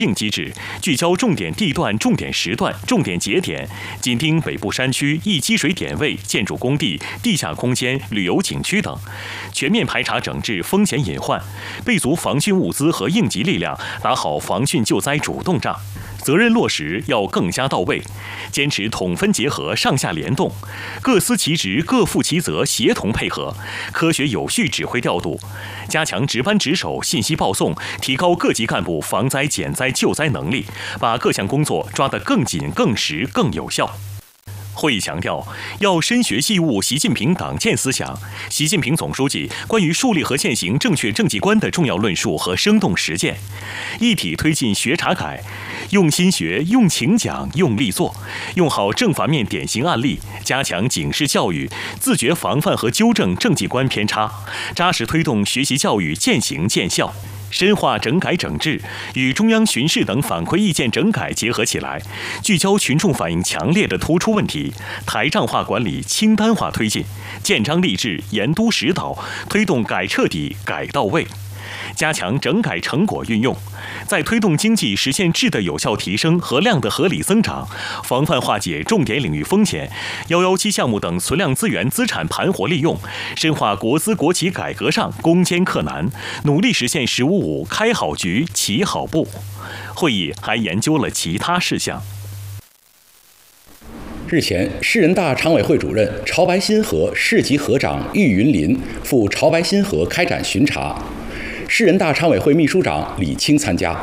应机制，聚焦重点地段、重点时段、重点节点，紧盯北部山区易积水点位、建筑工地、地下空间、旅游景区等，全面排查整治风险隐患，备足防汛物资和应急力量，打好防汛救灾主动仗。责任落实要更加到位，坚持统分结合、上下联动，各司其职、各负其责，协同配合，科学有序指挥调度，加强值班值守、信息报送，提高各级干部防灾减灾救灾能力，把各项工作抓得更紧、更实、更有效。会议强调，要深学细悟习近平党建思想、习近平总书记关于树立和践行正确政绩观的重要论述和生动实践，一体推进学查改，用心学、用情讲、用力做，用好正反面典型案例，加强警示教育，自觉防范和纠正政绩观偏差，扎实推动学习教育渐行渐效。深化整改整治，与中央巡视等反馈意见整改结合起来，聚焦群众反映强烈的突出问题，台账化管理、清单化推进，建章立制、严督实导，推动改彻底、改到位。加强整改成果运用，在推动经济实现质的有效提升和量的合理增长，防范化解重点领域风险，117项目等存量资源资产盘活利用，深化国资国企改革上攻坚克难，努力实现“十五五”开好局、起好步。会议还研究了其他事项。 日前，市人大常委会主任潮白新河市级河长郁云林赴潮白新河开展巡查。市人大常委会秘书长李清参加。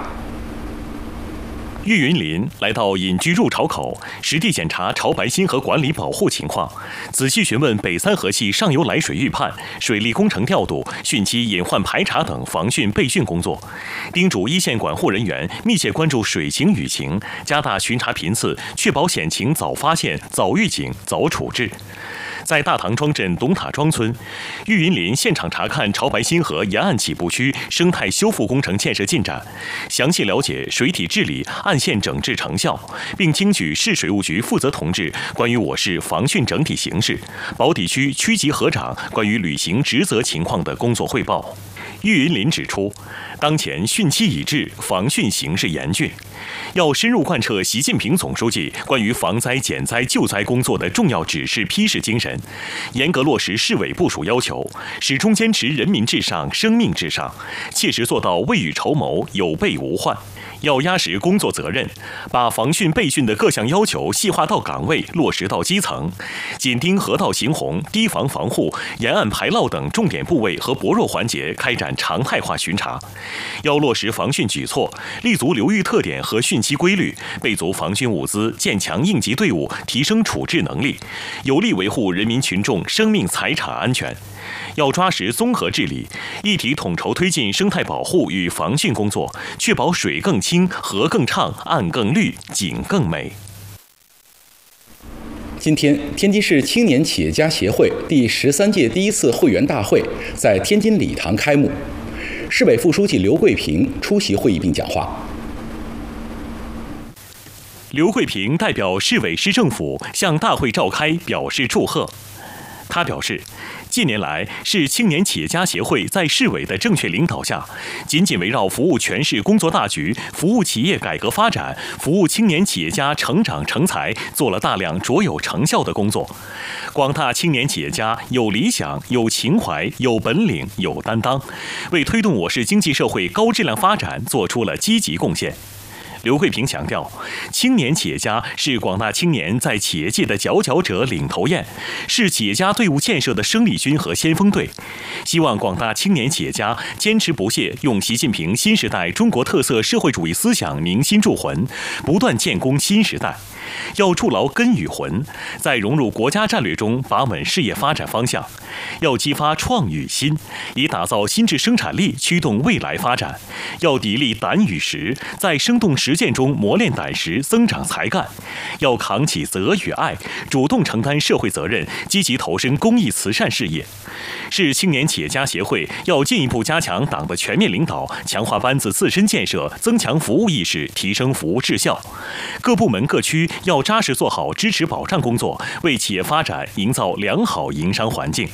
郁云林来到隐居入潮口，实地检查潮白新河管理保护情况，仔细询问北三河系上游来水预判、水利工程调度、汛期隐患排查等防汛备汛工作，叮嘱一线管护人员密切关注水情雨情，加大巡查频次，确保险情早发现、早预警、早处置。在大塘庄镇董塔庄村，郁云林现场查看潮白新河沿岸起步区生态修复工程建设进展，详细了解水体治理岸线整治成效，并听取市水务局负责同志关于我市防汛整体形势、宝坻区区级河长关于履行职责情况的工作汇报。郁云林指出，当前汛期已至，防汛形势严峻，要深入贯彻习近平总书记关于防灾减灾救灾工作的重要指示批示精神，严格落实市委部署要求，始终坚持人民至上、生命至上，切实做到未雨绸缪、有备无患。要压实工作责任，把防汛备汛的各项要求细化到岗位，落实到基层，紧盯河道行洪、堤防防护、沿岸排涝等重点部位和薄弱环节开展常态化巡查。要落实防汛举措，立足流域特点和汛期规律，备足防汛物资，建强应急队伍，提升处置能力，有力维护人民群众生命财产安全。要抓实综合治理，一体统筹推进生态保护与防汛工作，确保水更清、河更畅、岸更绿、景更美。 今天，天津市青年企业家协会第13届第1次会员大会在天津礼堂开幕，市委副书记刘桂平出席会议并讲话。 刘桂平代表市委市政府向大会召开表示祝贺。他表示，近年来，市青年企业家协会在市委的正确领导下，紧紧围绕服务全市工作大局、服务企业改革发展、服务青年企业家成长成才，做了大量卓有成效的工作。广大青年企业家有理想、有情怀、有本领、有担当，为推动我市经济社会高质量发展做出了积极贡献。刘桂平强调，青年企业家是广大青年在企业界的佼佼者、领头雁，是企业家队伍建设的生力军和先锋队。希望广大青年企业家坚持不懈，用习近平新时代中国特色社会主义思想铭心铸魂，不断建功新时代。要筑牢根与魂，在融入国家战略中把稳事业发展方向；要激发创与新，以打造新质生产力驱动未来发展；要砥砺胆与识，在生动实践中磨练胆识，增长才干；要扛起责与爱，主动承担社会责任，积极投身公益慈善事业。市青年企业家协会要进一步加强党的全面领导，强化班子自身建设，增强服务意识，提升服务质效。各部门各区要扎实做好支持保障工作，为企业发展营造良好营商环境。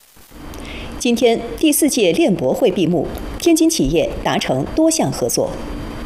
今天第4届链博会闭幕，天津企业达成多项合作。